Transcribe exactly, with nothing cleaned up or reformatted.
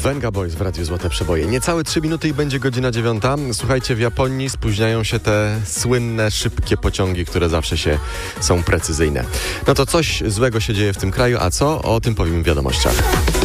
Venga Boys w Radiu Złote Przeboje. Niecałe trzy minuty i będzie godzina dziewiąta. Słuchajcie, w Japonii spóźniają się te słynne, szybkie pociągi, które zawsze się są precyzyjne. No to coś złego się dzieje w tym kraju, a co? O tym powiem w wiadomościach.